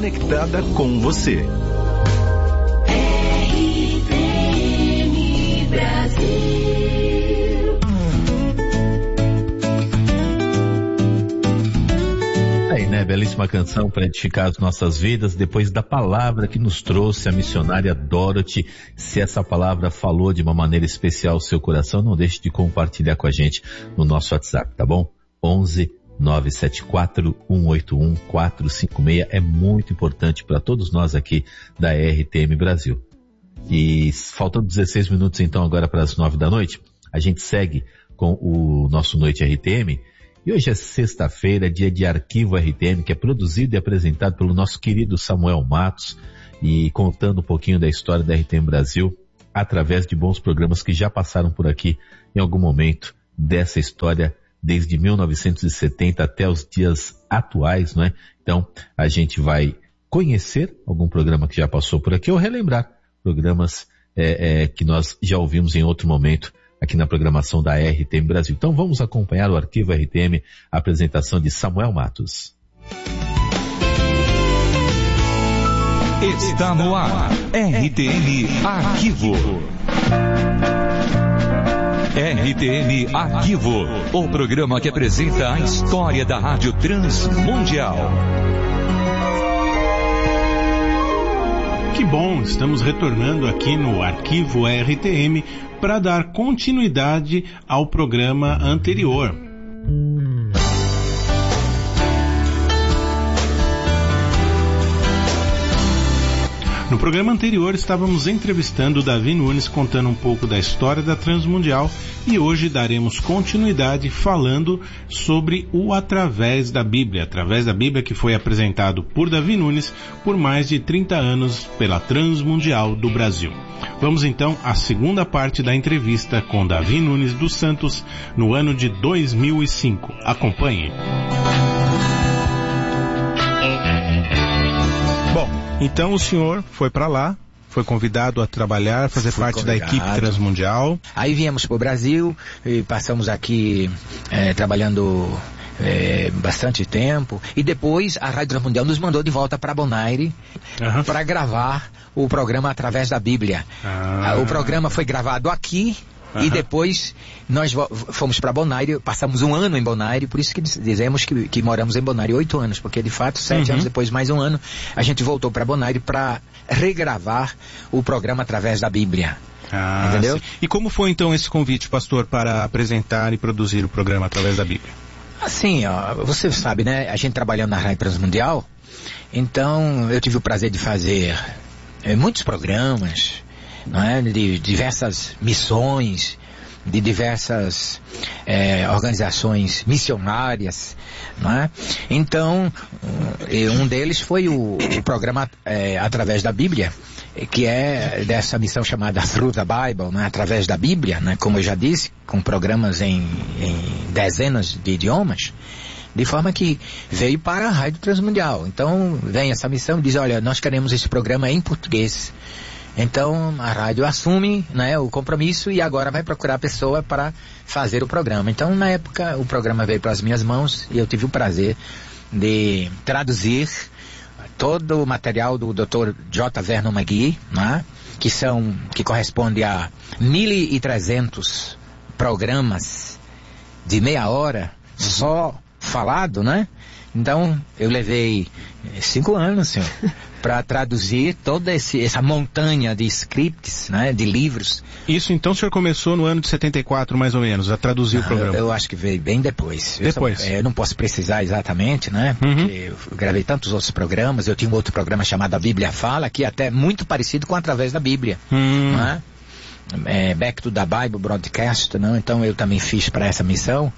conectada com você. RTM Brasil. Aí, né? Belíssima canção para edificar as nossas vidas, depois da palavra que nos trouxe a missionária Dorothy. Se essa palavra falou de uma maneira especial ao seu coração, não deixe de compartilhar com a gente no nosso WhatsApp, tá bom? 11 974 181 456 é muito importante para todos nós aqui da RTM Brasil. E faltando 16 minutos então agora para as 9 da noite, a gente segue com o nosso Noite RTM. E hoje é sexta-feira, dia de Arquivo RTM, que é produzido e apresentado pelo nosso querido Samuel Matos, e contando um pouquinho da história da RTM Brasil através de bons programas que já passaram por aqui em algum momento dessa história desde 1970 até os dias atuais, não é? Então, a gente vai conhecer algum programa que já passou por aqui ou relembrar programas que nós já ouvimos em outro momento aqui na programação da RTM Brasil. Então, vamos acompanhar o Arquivo RTM, a apresentação de Samuel Matos. Está no ar, RTM Arquivo. RTM Arquivo, o programa que apresenta a história da Rádio Transmundial. Que bom, estamos retornando aqui no Arquivo RTM para dar continuidade ao programa anterior. No programa anterior estávamos entrevistando o Davi Nunes, contando um pouco da história da Transmundial, e hoje daremos continuidade falando sobre o Através da Bíblia que foi apresentado por Davi Nunes por mais de 30 anos pela Transmundial do Brasil. Vamos então à segunda parte da entrevista com Davi Nunes dos Santos no ano de 2005. Acompanhe. Então o senhor foi para lá, foi convidado a trabalhar, fazer parte da equipe Transmundial. Aí viemos para o Brasil e passamos aqui trabalhando bastante tempo. E depois a Rádio Transmundial nos mandou de volta para Bonaire para gravar o programa Através da Bíblia. O programa foi gravado aqui. E depois nós fomos para Bonaire, passamos um ano em Bonaire, por isso que dizemos que moramos em Bonaire 8 anos, porque de fato 7 anos depois, mais um ano, a gente voltou para Bonaire para regravar o programa Através da Bíblia. Entendeu? Sim. E como foi então esse convite, pastor, para apresentar e produzir o programa Através da Bíblia? Assim, você sabe, né, a gente trabalhando na Rádio Transmundial, então eu tive o prazer de fazer muitos programas, não é? De diversas missões, de diversas organizações missionárias, não é? Então, um deles foi o programa Através da Bíblia, que é dessa missão chamada Through the Bible, né? Através da Bíblia, né? Como eu já disse, com programas em dezenas de idiomas, de forma que veio para a Rádio Transmundial. Então, vem essa missão e diz, olha, nós queremos esse programa em português. Então a rádio assume, né, o compromisso e agora vai procurar a pessoa para fazer o programa. Então na época o programa veio para as minhas mãos e eu tive o prazer de traduzir todo o material do Dr. J. Vernon McGee, né, que corresponde a 1.300 programas de meia hora só falado, né? Então, eu levei 5 anos, senhor, para traduzir toda essa montanha de scripts, né, de livros. Isso, então, o senhor começou no ano de 74, mais ou menos, a traduzir o programa? Eu acho que veio bem depois. Depois? Eu não posso precisar exatamente, né, porque eu gravei tantos outros programas. Eu tinha um outro programa chamado A Bíblia Fala, que é até muito parecido com Através da Bíblia, né? Back to the Bible Broadcast, não? Então, eu também fiz para essa missão.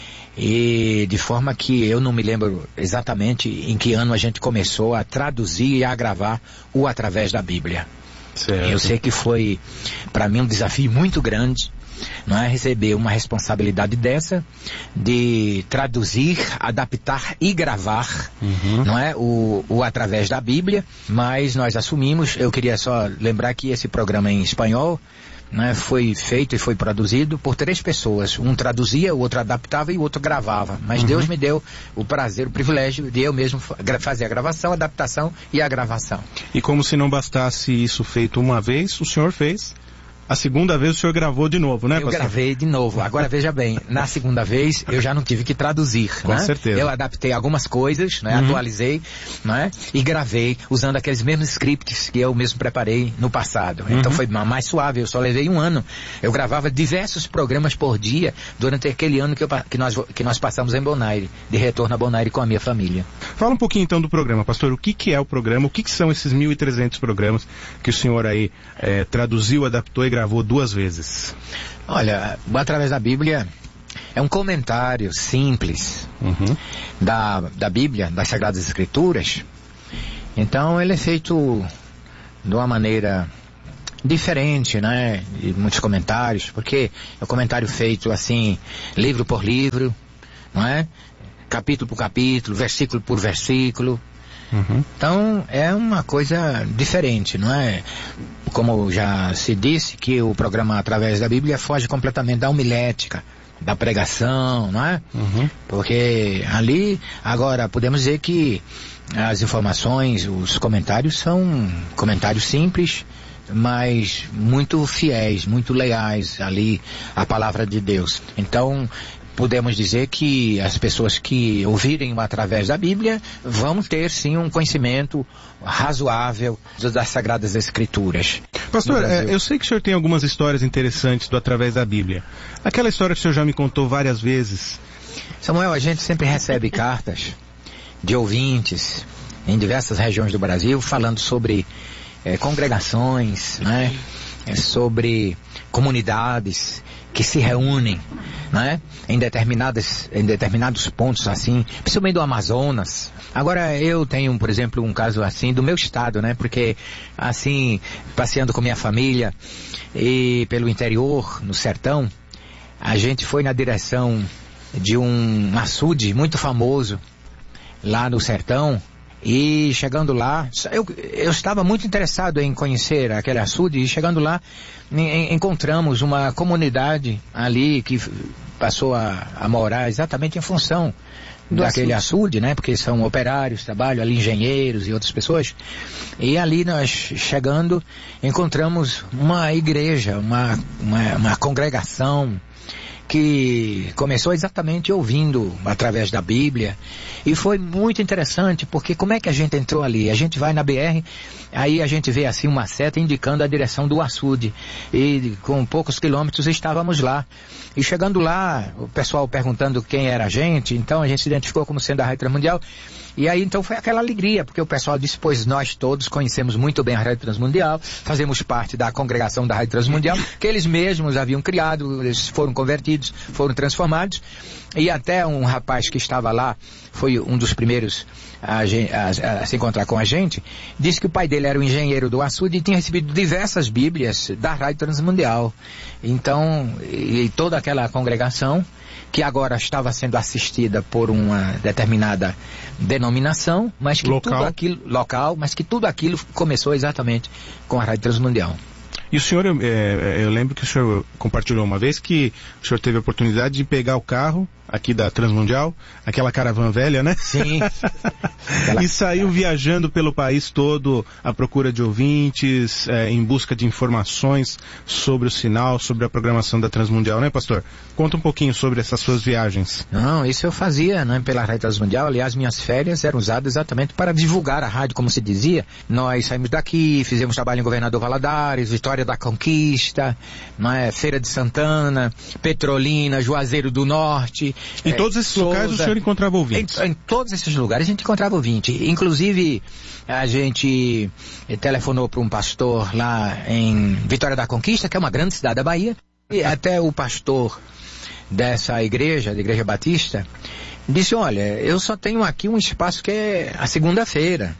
E de forma que eu não me lembro exatamente em que ano a gente começou a traduzir e a gravar o Através da Bíblia. Certo. Eu sei que foi para mim um desafio muito grande, não é, receber uma responsabilidade dessa de traduzir, adaptar e gravar, não é, o Através da Bíblia, mas nós assumimos. Eu queria só lembrar que esse programa em espanhol, né, foi feito e foi produzido por 3 pessoas. Um traduzia, o outro adaptava e o outro gravava. Mas Deus me deu o prazer, o privilégio de eu mesmo fazer a gravação, a adaptação e a gravação. E como se não bastasse isso feito uma vez, o senhor fez... A segunda vez o senhor gravou de novo, né, pastor? Eu gravei de novo. Agora veja bem, na segunda vez eu já não tive que traduzir, Com né? certeza. Eu adaptei algumas coisas, né? Atualizei, né? E gravei usando aqueles mesmos scripts que eu mesmo preparei no passado. Então foi mais suave, eu só levei 1 ano. Eu gravava diversos programas por dia durante aquele ano que nós passamos em Bonaire, de retorno a Bonaire com a minha família. Fala um pouquinho então do programa, pastor. O que é o programa? O que são esses 1.300 programas que o senhor aí traduziu, adaptou e gravou 2 vezes? Olha, através da Bíblia é um comentário simples da Bíblia, das Sagradas Escrituras. Então ele é feito de uma maneira diferente, né? De muitos comentários, porque é um comentário feito assim, livro por livro, não é? Capítulo por capítulo, versículo por versículo. Então é uma coisa diferente, não é? Como já se disse, que o programa Através da Bíblia foge completamente da homilética, da pregação, não é? Porque ali, agora, podemos dizer que as informações, os comentários são comentários simples, mas muito fiéis, muito leais ali à palavra de Deus. Então, podemos dizer que as pessoas que ouvirem através da Bíblia vão ter sim um conhecimento razoável das Sagradas Escrituras. Pastor, eu sei que o senhor tem algumas histórias interessantes do Através da Bíblia. Aquela história que o senhor já me contou várias vezes. Samuel, a gente sempre recebe cartas de ouvintes em diversas regiões do Brasil falando sobre congregações, né? Sobre comunidades que se reúnem, né? Em determinados pontos assim, principalmente do Amazonas. Agora eu tenho, por exemplo, um caso assim do meu estado, né? Porque assim, passeando com minha família e pelo interior, no sertão, a gente foi na direção de um açude muito famoso lá no sertão. E chegando lá, eu estava muito interessado em conhecer aquele açude, e chegando lá, encontramos uma comunidade ali que passou a morar exatamente em função daquele açude, né? Porque são operários, trabalham ali, engenheiros e outras pessoas. E ali nós, chegando, encontramos uma igreja, uma congregação, que começou exatamente ouvindo através da Bíblia, e foi muito interessante, porque como é que a gente entrou ali? A gente vai na BR, aí a gente vê assim uma seta indicando a direção do açude, e com poucos quilômetros estávamos lá, e chegando lá, o pessoal perguntando quem era a gente, então a gente se identificou como sendo a Rádio Transmundial, e aí então foi aquela alegria, porque o pessoal disse, pois nós todos conhecemos muito bem a Rádio Transmundial, fazemos parte da congregação da Rádio Transmundial, que eles mesmos haviam criado, eles foram convertidos, foram transformados, e até um rapaz que estava lá, foi um dos primeiros a se encontrar com a gente, disse que o pai dele era um engenheiro do açude e tinha recebido diversas bíblias da Rádio Transmundial. Então, e toda aquela congregação, que agora estava sendo assistida por uma determinada denominação, mas que tudo aquilo começou exatamente com a Rádio Transmundial. E o senhor, eu lembro que o senhor compartilhou uma vez que o senhor teve a oportunidade de pegar o carro aqui da Transmundial, aquela caravana velha, né? Sim. E saiu viajando pelo país todo à procura de ouvintes, em busca de informações sobre o sinal, sobre a programação da Transmundial, né, pastor? Conta um pouquinho sobre essas suas viagens. Não, isso eu fazia, né, pela Rádio Transmundial. Aliás, minhas férias eram usadas exatamente para divulgar a rádio, como se dizia. Nós saímos daqui, fizemos trabalho em Governador Valadares, Vitória da Conquista, né, Feira de Santana, Petrolina, Juazeiro do Norte. Em todos esses locais o senhor encontrava ouvintes? Em todos esses lugares a gente encontrava ouvinte. Inclusive, a gente telefonou para um pastor lá em Vitória da Conquista, que é uma grande cidade da Bahia, e até o pastor dessa igreja, da Igreja Batista, disse, olha, eu só tenho aqui um espaço que é a segunda-feira,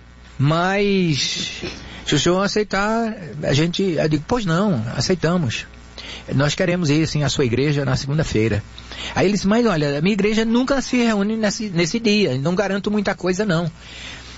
mas se o senhor aceitar, eu digo, pois não, aceitamos. Nós queremos ir, sim, à sua igreja na segunda-feira. Aí ele disse, mas olha, a minha igreja nunca se reúne nesse dia, não garanto muita coisa não.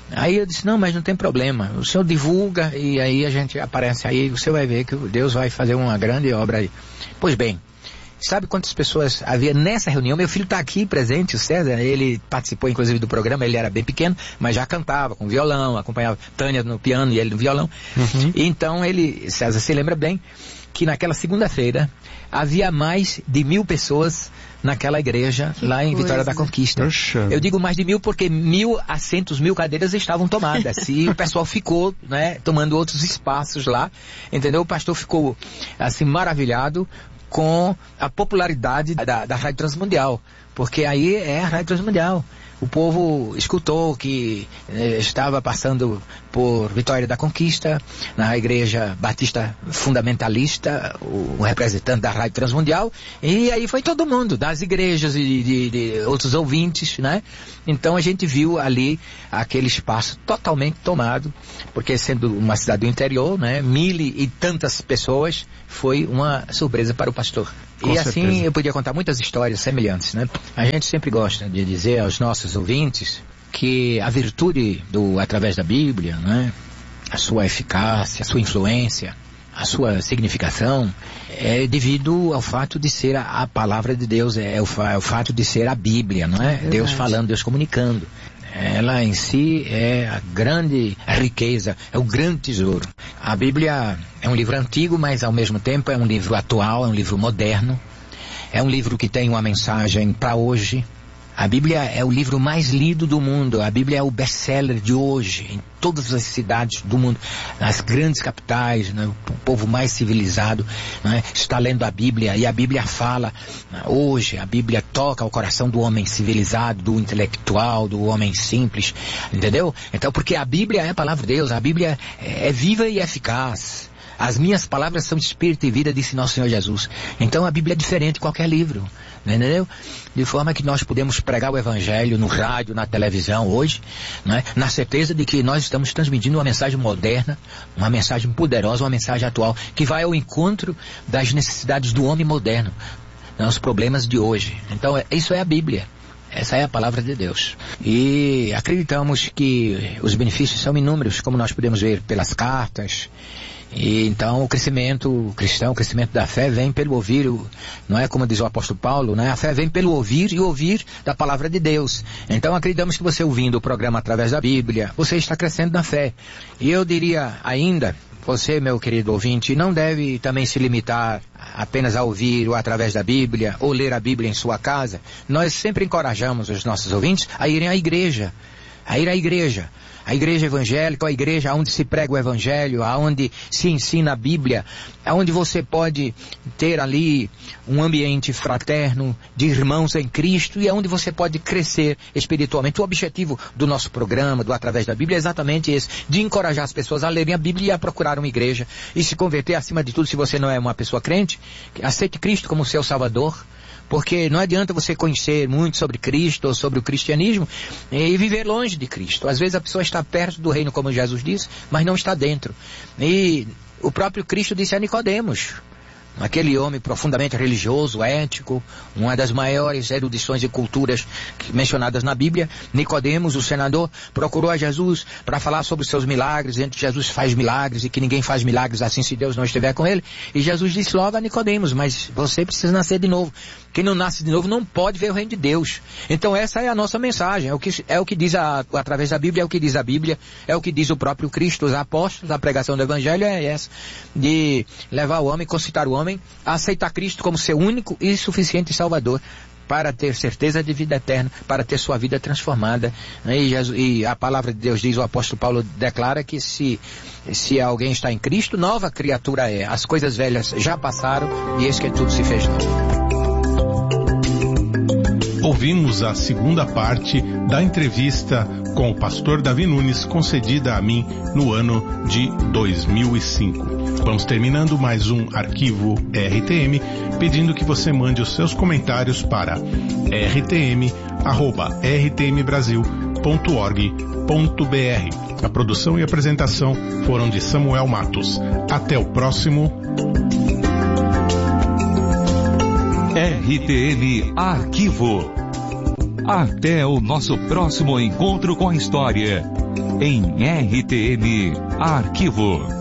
Aí eu disse, não, mas não tem problema, o senhor divulga e aí a gente aparece aí, você vai ver que Deus vai fazer uma grande obra aí. Pois bem, sabe quantas pessoas havia nessa reunião? Meu filho está aqui presente, o César, ele participou inclusive do programa, ele era bem pequeno, mas já cantava com violão, acompanhava Tânia no piano e ele no violão. Então César se lembra bem que naquela segunda-feira havia mais de 1.000 pessoas naquela igreja lá em Vitória da Conquista. Poxa. Eu digo mais de 1.000 porque 1.000 assentos, 1.000 cadeiras estavam tomadas e o pessoal ficou, né, tomando outros espaços lá, entendeu? O pastor ficou assim maravilhado com a popularidade da Rádio Transmundial, porque aí é a Rádio Transmundial. O povo escutou que estava passando por Vitória da Conquista, na Igreja Batista Fundamentalista, o representante da Rádio Transmundial, e aí foi todo mundo, das igrejas e de outros ouvintes, né? Então a gente viu ali aquele espaço totalmente tomado, porque sendo uma cidade do interior, né? 1.000 e tantas pessoas, foi uma surpresa para o pastor. Com e certeza. assim eu podia contar muitas histórias semelhantes, né? A gente sempre gosta de dizer aos nossos ouvintes que a virtude através da Bíblia, né? A sua eficácia, a sua influência, a sua significação é devido ao fato de ser a palavra de Deus, é o fato de ser a Bíblia, não é? Deus falando, Deus comunicando. Ela em si é a grande riqueza, é o grande tesouro. A Bíblia é um livro antigo, mas ao mesmo tempo é um livro atual, é um livro moderno. É um livro que tem uma mensagem para hoje. A Bíblia é o livro mais lido do mundo. A Bíblia é o best-seller de hoje, em todas as cidades do mundo, nas grandes capitais, né? O povo mais civilizado, né? Está lendo a Bíblia, e a Bíblia fala, hoje, a Bíblia toca o coração do homem civilizado, do intelectual, do homem simples, entendeu? Então, porque a Bíblia é a palavra de Deus, a Bíblia é viva e eficaz. As minhas palavras são espírito e vida, disse nosso Senhor Jesus. Então a Bíblia é diferente de qualquer livro, entendeu? De forma que nós podemos pregar o Evangelho no rádio, na televisão hoje, né? Na certeza de que nós estamos transmitindo uma mensagem moderna, uma mensagem poderosa, uma mensagem atual, que vai ao encontro das necessidades do homem moderno, os problemas de hoje. Então isso é a Bíblia. Essa é a palavra de Deus. E acreditamos que os benefícios são inúmeros, como nós podemos ver pelas cartas. E então o crescimento cristão, o crescimento da fé vem pelo ouvir, não é como diz o apóstolo Paulo, né? A fé vem pelo ouvir e ouvir da palavra de Deus. Então acreditamos que você ouvindo o programa através da Bíblia, você está crescendo na fé. E eu diria ainda, você, meu querido ouvinte, não deve também se limitar apenas a ouvir ou através da Bíblia, ou ler a Bíblia em sua casa. Nós sempre encorajamos os nossos ouvintes a irem à igreja, a ir à igreja. A igreja evangélica, a igreja onde se prega o evangelho, onde se ensina a Bíblia, onde você pode ter ali um ambiente fraterno de irmãos em Cristo e onde você pode crescer espiritualmente. O objetivo do nosso programa, do Através da Bíblia, é exatamente esse, de encorajar as pessoas a lerem a Bíblia e a procurar uma igreja e se converter. Acima de tudo, se você não é uma pessoa crente, aceite Cristo como seu Salvador. Porque não adianta você conhecer muito sobre Cristo ou sobre o cristianismo e viver longe de Cristo. Às vezes a pessoa está perto do reino, como Jesus disse, mas não está dentro. E o próprio Cristo disse a Nicodemos, aquele homem profundamente religioso, ético, uma das maiores erudições e culturas mencionadas na Bíblia, Nicodemos, o senador, procurou a Jesus para falar sobre os seus milagres, dizendo que Jesus faz milagres e que ninguém faz milagres assim se Deus não estiver com ele. E Jesus disse logo a Nicodemos, mas você precisa nascer de novo. Quem não nasce de novo não pode ver o reino de Deus. Então essa é a nossa mensagem, é o que diz através da Bíblia, é o que diz a Bíblia, é o que diz o próprio Cristo, os apóstolos, a pregação do Evangelho é essa, de levar o homem, concitar o homem a aceitar Cristo como seu único e suficiente Salvador, para ter certeza de vida eterna, para ter sua vida transformada. E a palavra de Deus diz, o apóstolo Paulo declara que se alguém está em Cristo, nova criatura é. As coisas velhas já passaram e eis que tudo se fez novo. Ouvimos a segunda parte da entrevista com o pastor Davi Nunes, concedida a mim no ano de 2005. Vamos terminando mais um arquivo RTM, pedindo que você mande os seus comentários para rtm@rtmbrasil.org.br. A produção e apresentação foram de Samuel Matos. Até o próximo. RTM Arquivo. Até o nosso próximo encontro com a história. em RTM Arquivo.